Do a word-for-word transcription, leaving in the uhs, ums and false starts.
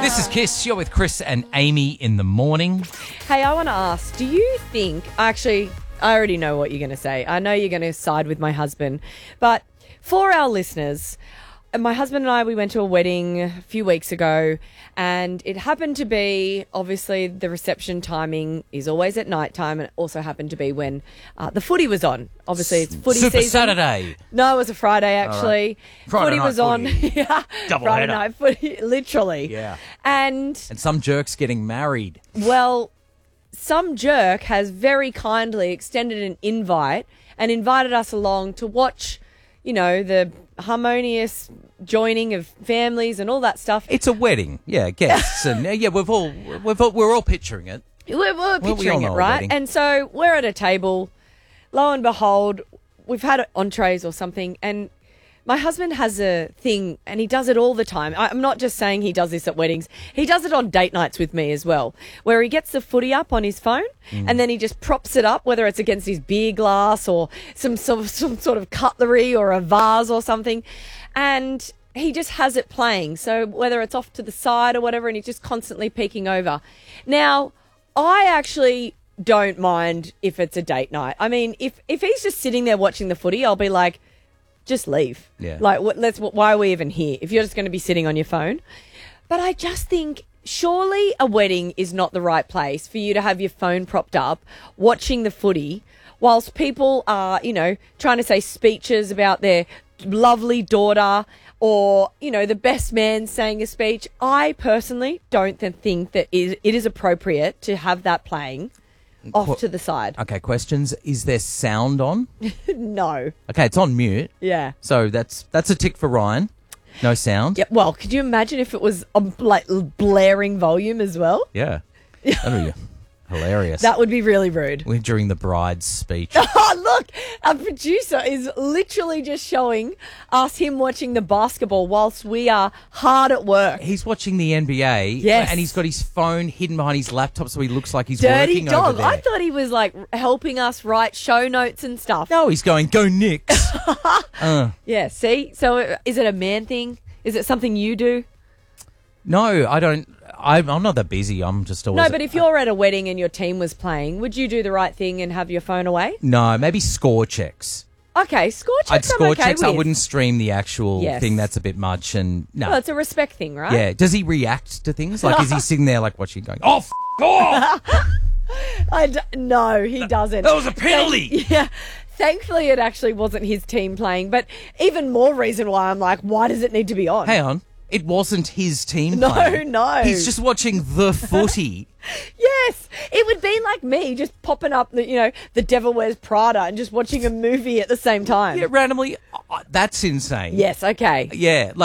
This is Kiss. You're with Chris and Amy in the morning. Hey, I want to ask, do you think, actually, I already know what you're going to say. I know you're going to side with my husband. But for our listeners, my husband and I, we went to a wedding a few weeks ago, and it happened to be, obviously, the reception timing is always at night time, and it also happened to be when uh, the footy was on. Obviously, it's footy Super season. Saturday. No, it was a Friday, actually. Right. Friday footy night was on. footy. yeah. Double Friday header. night footy, literally. Yeah. And, And some jerk's getting married. well, some jerk has very kindly extended an invite and invited us along to watch, you know, the harmonious joining of families and all that stuff. It's a wedding. Yeah, guests. and uh, yeah, we've all, we've all, we're all picturing it. We're, we're Well, we all picturing know it, a right? wedding. And so we're at a table. Lo and behold, we've had entrees or something, and my husband has a thing, and he does it all the time. I- I'm not just saying he does this at weddings. He does it on date nights with me as well, where he gets the footy up on his phone, Mm. and then he just props it up, whether it's against his beer glass or some sort of, some sort of cutlery or a vase or something, and he just has it playing. So whether it's off to the side or whatever, and he's just constantly peeking over. Now, I actually don't mind if it's a date night. I mean, if, if he's just sitting there watching the footy, I'll be like, just leave. Yeah. Like, what, let's. Why are we even here if you're just going to be sitting on your phone? But I just think surely a wedding is not the right place for you to have your phone propped up watching the footy whilst people are, you know, trying to say speeches about their lovely daughter or, you know, the best man saying a speech. I personally don't th- think that it it is appropriate to have that playing off Qu- to the side. Okay, questions. Is there sound on? No. Okay, it's on mute. Yeah. So that's that's a tick for Ryan. No sound. Yeah, well, could you imagine if it was a like blaring volume as well? Yeah. That'd be hilarious. That would be really rude. We're during the bride's speech. Oh, look, our producer is literally just showing us him watching the basketball whilst we are hard at work. He's watching the N B A. Yes. And he's got his phone hidden behind his laptop so he looks like he's Dirty working dog. over there. I thought he was like helping us write show notes and stuff. No, he's going, go Knicks. uh, Yeah, see? So uh, is it a man thing? Is it something you do? no, I don't. I'm, I'm not that busy. I'm just always... No, but if you're at a wedding and your team was playing, would you do the right thing and have your phone away? No, maybe score checks. Okay, score checks I'd I'm score okay checks. I with. wouldn't stream the actual Yes. thing. That's a bit much. And no. Well, it's a respect thing, right? Yeah. Does he react to things? Like, is he sitting there like watching going, oh, f*** off! I d- no, he doesn't. That was a penalty! Thank- yeah. Thankfully, it actually wasn't his team playing, but even more reason why I'm like, why does it need to be on? Hang on. It wasn't his team No, playing. no. He's just watching the footy. Yes, it would be like me just popping up, the, you know, The Devil Wears Prada and just watching a movie at the same time. Yeah, randomly. uh, That's insane. Yes, okay. Yeah.